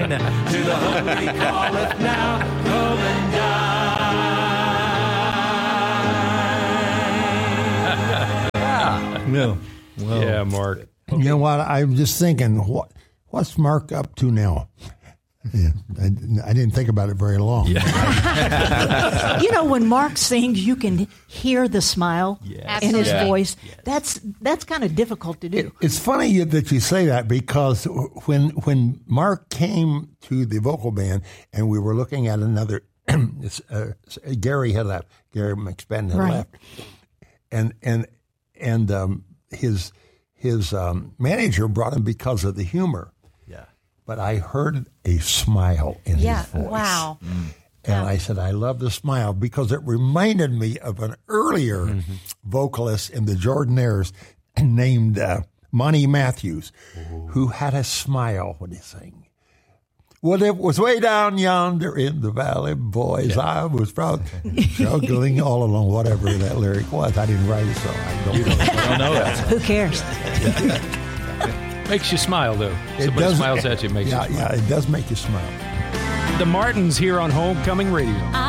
to the hope he calleth now. Come and dine. No. Well, Yeah, Mark. you know what? I'm just thinking, what's Mark up to now? Yeah, I didn't think about it very long. You know, when Mark sings, you can hear the smile in his voice. That's kind of difficult to do. It's funny that you say that because when Mark came to the vocal band and we were looking at another, Gary had left. Gary McSpadden had left, and his manager brought him because of the humor. But I heard a smile in his voice. Wow. And I said, I love the smile because it reminded me of an earlier vocalist in the Jordanaires named Monty Matthews, who had a smile when he sang. Well, it was way down yonder in the valley, boys. I was proud, juggling all along, whatever that lyric was. I didn't write it, so I don't know that. Who cares? Makes you smile, though. Somebody smiles at you, makes you smile. Yeah, it does make you smile. The Martins here on Homecoming Radio.